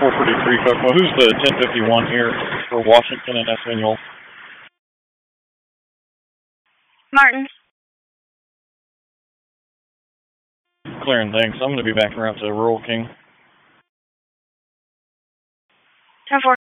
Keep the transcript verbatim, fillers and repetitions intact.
four forty-three, Kokomo. Who's the ten fifty-one here for Washington and Espanol? Martin. Clearing, thanks. I'm going to be back around to Rural King. ten four.